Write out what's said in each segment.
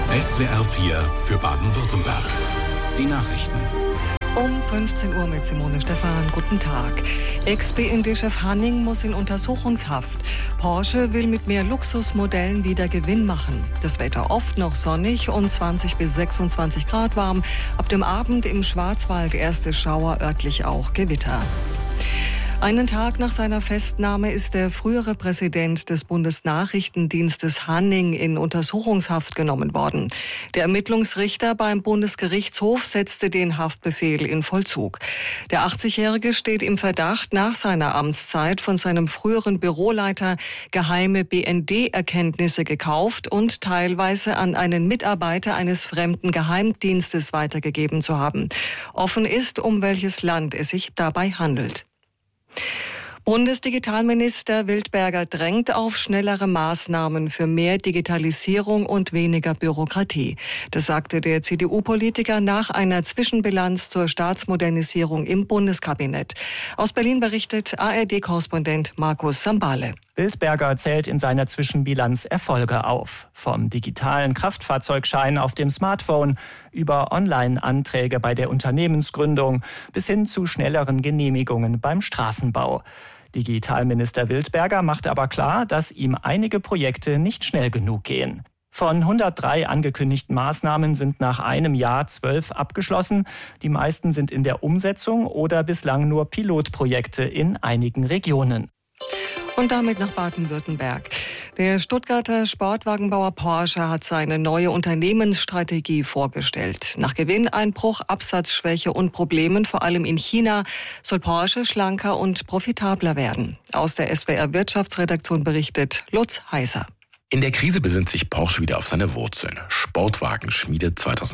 SWR 4 für Baden-Württemberg. Die Nachrichten. Um 15 Uhr mit Simone Stephan. Guten Tag. Ex-BND-Chef Hanning muss in Untersuchungshaft. Porsche will mit mehr Luxusmodellen wieder Gewinn machen. Das Wetter oft noch sonnig und 20 bis 26 Grad warm. Ab dem Abend im Schwarzwald erste Schauer, örtlich auch Gewitter. Einen Tag nach seiner Festnahme ist der frühere Präsident des Bundesnachrichtendienstes Hanning in Untersuchungshaft genommen worden. Der Ermittlungsrichter beim Bundesgerichtshof setzte den Haftbefehl in Vollzug. Der 80-Jährige steht im Verdacht, nach seiner Amtszeit von seinem früheren Büroleiter geheime BND-Erkenntnisse gekauft und teilweise an einen Mitarbeiter eines fremden Geheimdienstes weitergegeben zu haben. Offen ist, um welches Land es sich dabei handelt. Bundesdigitalminister Wildberger drängt auf schnellere Maßnahmen für mehr Digitalisierung und weniger Bürokratie. Das sagte der CDU-Politiker nach einer Zwischenbilanz zur Staatsmodernisierung im Bundeskabinett. Aus Berlin berichtet ARD-Korrespondent Markus Sambale. Wildberger zählt in seiner Zwischenbilanz Erfolge auf. Vom digitalen Kraftfahrzeugschein auf dem Smartphone über Online-Anträge bei der Unternehmensgründung bis hin zu schnelleren Genehmigungen beim Straßenbau. Digitalminister Wildberger macht aber klar, dass ihm einige Projekte nicht schnell genug gehen. Von 103 angekündigten Maßnahmen sind nach einem Jahr 12 abgeschlossen. Die meisten sind in der Umsetzung oder bislang nur Pilotprojekte in einigen Regionen. Und damit nach Baden-Württemberg. Der Stuttgarter Sportwagenbauer Porsche hat seine neue Unternehmensstrategie vorgestellt. Nach Gewinneinbruch, Absatzschwäche und Problemen, vor allem in China, soll Porsche schlanker und profitabler werden. Aus der SWR Wirtschaftsredaktion berichtet Lutz Heißer. In der Krise besinnt sich Porsche wieder auf seine Wurzeln. Sportwagenschmiede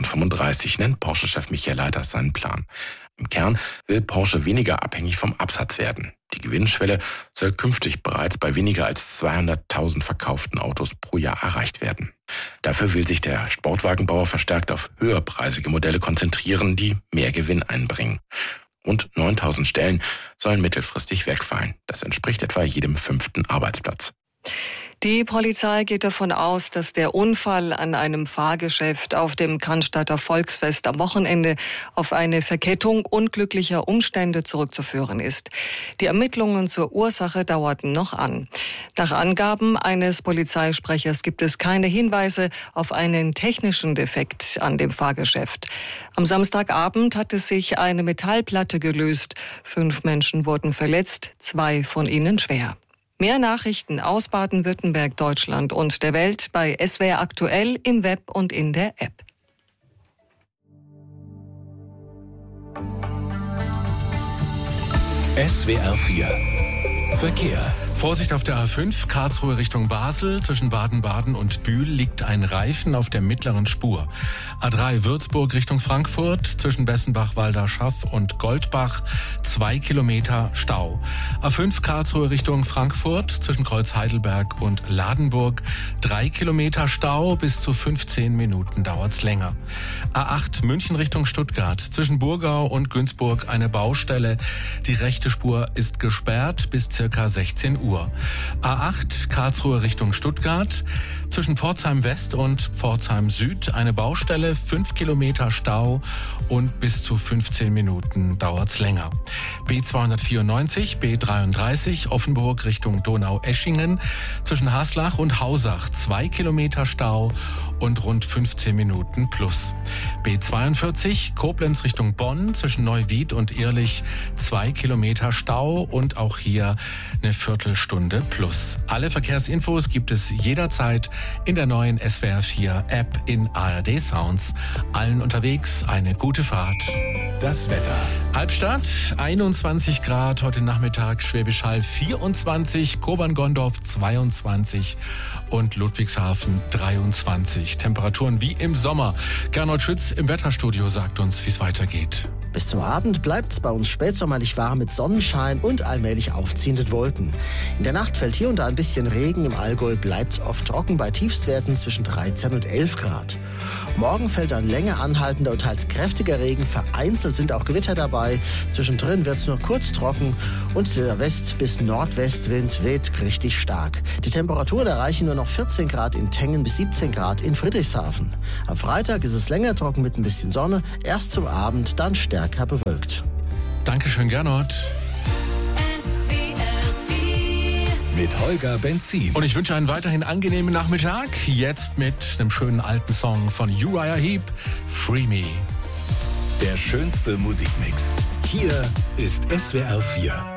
2035 nennt Porsche-Chef Michael Leiters seinen Plan. Im Kern will Porsche weniger abhängig vom Absatz werden. Die Gewinnschwelle soll künftig bereits bei weniger als 200.000 verkauften Autos pro Jahr erreicht werden. Dafür will sich der Sportwagenbauer verstärkt auf höherpreisige Modelle konzentrieren, die mehr Gewinn einbringen. Rund 9.000 Stellen sollen mittelfristig wegfallen. Das entspricht etwa jedem 5. Arbeitsplatz. Die Polizei geht davon aus, dass der Unfall an einem Fahrgeschäft auf dem Cannstatter Volksfest am Wochenende auf eine Verkettung unglücklicher Umstände zurückzuführen ist. Die Ermittlungen zur Ursache dauerten noch an. Nach Angaben eines Polizeisprechers gibt es keine Hinweise auf einen technischen Defekt an dem Fahrgeschäft. Am Samstagabend hatte sich eine Metallplatte gelöst. 5 Menschen wurden verletzt, 2 von ihnen schwer. Mehr Nachrichten aus Baden-Württemberg, Deutschland und der Welt bei SWR aktuell im Web und in der App. SWR 4 Verkehr. Vorsicht auf der A5, Karlsruhe Richtung Basel. Zwischen Baden-Baden und Bühl liegt ein Reifen auf der mittleren Spur. A3 Würzburg Richtung Frankfurt. Zwischen Bessenbach, Walderschaff und Goldbach 2 Kilometer Stau. A5 Karlsruhe Richtung Frankfurt. Zwischen Kreuz-Heidelberg und Ladenburg 3 Kilometer Stau. Bis zu 15 Minuten dauert's länger. A8 München Richtung Stuttgart. Zwischen Burgau und Günzburg eine Baustelle. Die rechte Spur ist gesperrt bis circa 16 Uhr. A8 Karlsruhe Richtung Stuttgart. Zwischen Pforzheim West und Pforzheim Süd eine Baustelle, 5 Kilometer Stau und bis zu 15 Minuten dauert's länger. B294, B33 Offenburg Richtung Donau-Eschingen. Zwischen Haslach und Hausach 2 Kilometer Stau und rund 15 Minuten plus. B42 Koblenz Richtung Bonn zwischen Neuwied und Irlich 2 Kilometer Stau und auch hier eine Viertelstunde plus. Alle Verkehrsinfos gibt es jederzeit in der neuen SWR 4 App in ARD Sounds. Allen unterwegs eine gute Fahrt. Das Wetter. Albstadt 21 Grad, heute Nachmittag Schwäbisch Hall 24, Kobern-Gondorf 22 und Ludwigshafen 23. Temperaturen wie im Sommer. Gernot Schütz im Wetterstudio sagt uns, wie es weitergeht. Bis zum Abend bleibt es bei uns spätsommerlich warm mit Sonnenschein und allmählich aufziehenden Wolken. In der Nacht fällt hier und da ein bisschen Regen. Im Allgäu bleibt es oft trocken bei Tiefstwerten zwischen 13 und 11 Grad. Morgen fällt ein länger anhaltender und teils kräftiger Regen. Vereinzelt sind auch Gewitter dabei. Zwischendrin wird es nur kurz trocken und der West- bis Nordwestwind weht richtig stark. Die Temperaturen erreichen nur noch 14 Grad in Tengen bis 17 Grad in Friedrichshafen. Am Freitag ist es länger trocken mit ein bisschen Sonne, erst zum Abend, dann stärker bewölkt. Dankeschön, Gernot. Mit Holger Benzin. Und ich wünsche einen weiterhin angenehmen Nachmittag. Jetzt mit einem schönen alten Song von Uriah Heep, Free Me. Der schönste Musikmix. Hier ist SWR 4.